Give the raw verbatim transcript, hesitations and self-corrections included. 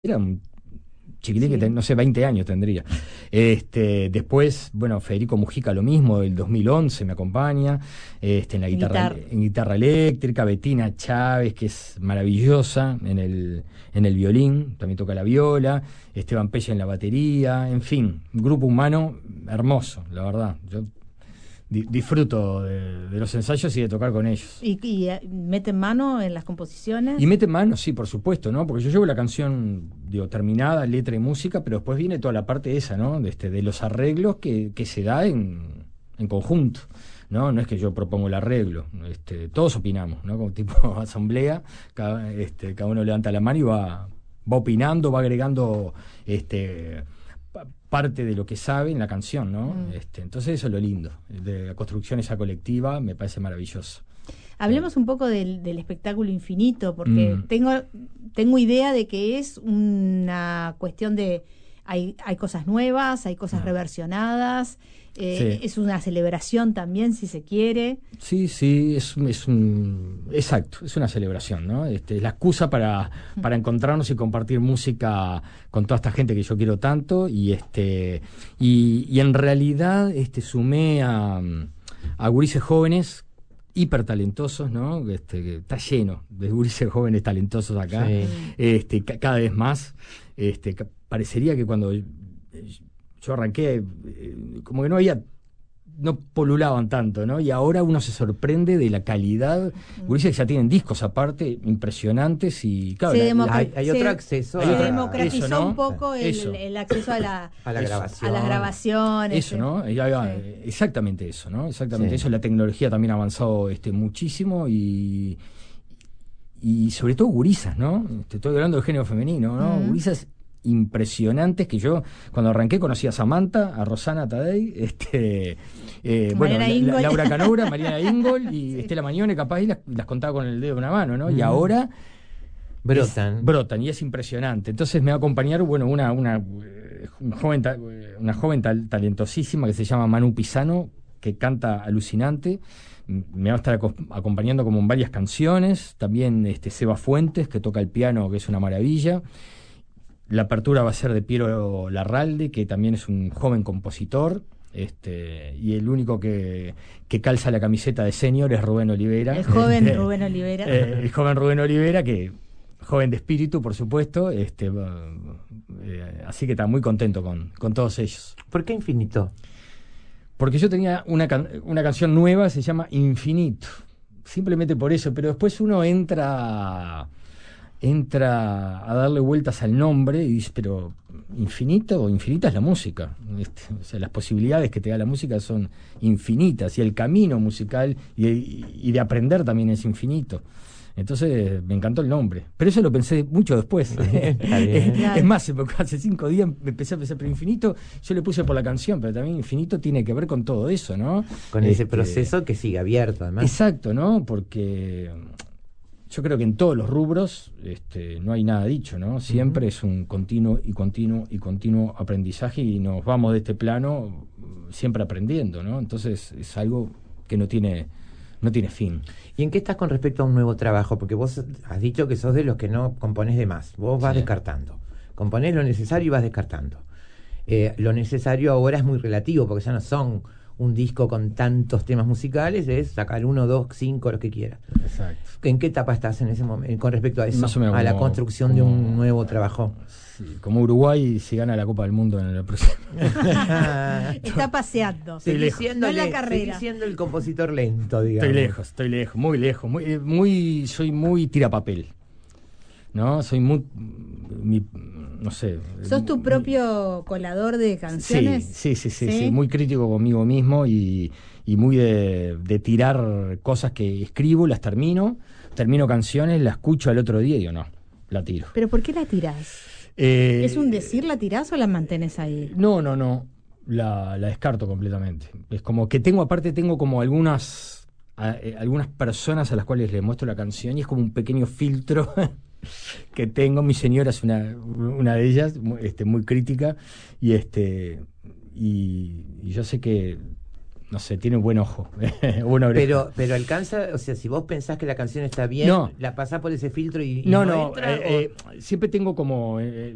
Era un chiquilín Sí. que, ten- no sé, veinte años tendría. Este, después, bueno, Federico Mujica lo mismo, del dos mil once me acompaña, este, en la En guitarra, guitarra. en guitarra eléctrica, Betina Chávez, que es maravillosa en el, en el violín, también toca la viola, Esteban Pella en la batería, en fin, un grupo humano hermoso, la verdad. Yo di- disfruto de, de los ensayos y de tocar con ellos. ¿Y, y eh, meten mano en las composiciones? Y mete mano, sí, por supuesto, ¿no? Porque yo llevo la canción, digo, terminada, letra y música, pero después viene toda la parte esa, ¿no? De, este, de los arreglos que, que se da en, en conjunto, ¿no? No es que yo propongo el arreglo, este, todos opinamos, ¿no? Como tipo asamblea, cada, este, cada uno levanta la mano y va, va opinando, va agregando este, pa- parte de lo que sabe en la canción, ¿no? Mm. Este, entonces eso es lo lindo, de la construcción esa colectiva me parece maravilloso. Hablemos un poco del, del espectáculo infinito, porque Mm. tengo, tengo idea de que es una cuestión de... Hay, hay cosas nuevas, hay cosas Ah. reversionadas, eh, Sí. es una celebración también, si se quiere. Sí, sí, es, es un, exacto, es una celebración, ¿no? Este, es la excusa para, para encontrarnos y compartir música con toda esta gente que yo quiero tanto y este y, y en realidad este sumé a, a gurises jóvenes hiper talentosos, ¿no? Este, que está lleno de gurises jóvenes talentosos acá, Sí. este, ca- cada vez más. Este, ca- parecería que cuando eh, yo arranqué, eh, como que no había no polulaban tanto, ¿no? Y ahora uno se sorprende de la calidad. Gurises que ya tienen discos aparte, impresionantes y claro, Se la- demo- la- Hay, hay Se- otro acceso hay Se a, otra- democratizó eso, ¿no? un poco el, Eso. el acceso a, la, a la eso. grabación. a las grabaciones. eso, ¿no? Y ahí va, eh, exactamente eso, ¿no? Exactamente Sí. eso. La tecnología también ha avanzado este, muchísimo y, y sobre todo gurisas, ¿no? Te estoy hablando del género femenino, ¿no? Ujú. Gurisas impresionantes que yo cuando arranqué conocí a Samantha, a Rosana Tadei, este, eh, bueno, Mariana la- la- Ingol. Laura Canora, Mariana Ingol y Estela Mañone, capaz y las, las contaba con el dedo de una mano, ¿no? Y Mm. ahora Brotan. es- brotan y es impresionante. Entonces me va a acompañar, bueno, una, una, eh, un joven, ta- eh, una joven tal- talentosísima que se llama Manu Pisano, que canta alucinante. M- Me va a estar aco- acompañando como en varias canciones. También este Seba Fuentes, que toca el piano, que es una maravilla. La apertura va a ser de Piero Larralde, que también es un joven compositor. Este, y el único que, que calza la camiseta de senior es Rubén Olivera. El joven Este, Rubén Olivera. eh, el joven Rubén Olivera, que joven de espíritu, por supuesto, este, va- eh, así que está muy contento con, con todos ellos. ¿Por qué infinito? Porque yo tenía una, can- una canción nueva, se llama Infinito, simplemente por eso, pero después uno entra, entra a darle vueltas al nombre y dice, pero infinito, infinita es la música. Este, o sea, las posibilidades que te da la música son infinitas y el camino musical y, y de aprender también es infinito. Entonces me encantó el nombre, pero eso lo pensé mucho después. Está bien. Es, es más, hace cinco días me empecé a pensar, pero infinito, yo le puse por la canción, pero también infinito tiene que ver con todo eso, ¿no? Con ese Este, proceso que sigue abierto, además. Exacto, ¿no? Porque yo creo que en todos los rubros este, no hay nada dicho, ¿no? Siempre Ujú. es un continuo y continuo y continuo aprendizaje y nos vamos de este plano siempre aprendiendo, ¿no? Entonces es algo que no tiene, no tiene fin. ¿Y en qué estás con respecto a un nuevo trabajo? Porque vos has dicho que sos de los que no componés de más. Vos vas Sí. descartando. Componés lo necesario y vas descartando. Eh, lo necesario ahora es muy relativo, porque ya no son un disco con tantos temas musicales, es sacar uno, dos, cinco, los que quieras. Exacto. ¿En qué etapa estás en ese momento con respecto a eso? Más o menos a la como- construcción de como- un nuevo trabajo. Sí, como Uruguay si gana la Copa del Mundo en el próximo. Está paseando. Estoy Seguí lejos. siendo, No en la le- carrera. seguí siendo el compositor lento, digamos. Estoy lejos, estoy lejos, muy lejos, muy, eh, muy, soy muy tirapapel, ¿no? Soy muy, mi- no sé. ¿Sos tu mi- propio colador de canciones? Sí, sí, sí, sí, ¿Sí? sí, muy crítico conmigo mismo y, y muy de, de tirar cosas que escribo, las termino, termino canciones, las escucho al otro día y digo, no, la tiro. ¿Pero por qué la tirás? Eh, ¿Es un decir la tirás o la mantenés ahí? No, no, no. La, la descarto completamente. Es como que tengo, aparte tengo como algunas a- eh, algunas personas a las cuales les muestro la canción y es como un pequeño filtro que tengo. Mi señora es una, una de ellas, mu- este, muy crítica, y este y, y yo sé que, no sé, tiene un buen ojo, buena oreja. Pero, pero alcanza, o sea, si vos pensás que la canción está bien, No. la pasás por ese filtro y, y No, no, entra, eh, o- eh, siempre tengo como... eh,